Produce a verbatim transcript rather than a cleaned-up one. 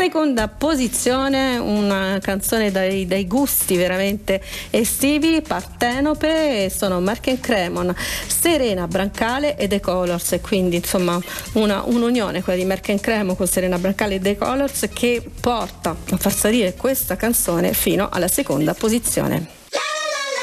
seconda posizione, una canzone dai, dai gusti veramente estivi, Partenope, sono Mark and Cremon, Serena Brancale e The Colors, e quindi insomma una, un'unione quella di Mark and Cremon con Serena Brancale e The Colors che porta a far salire questa canzone fino alla seconda posizione.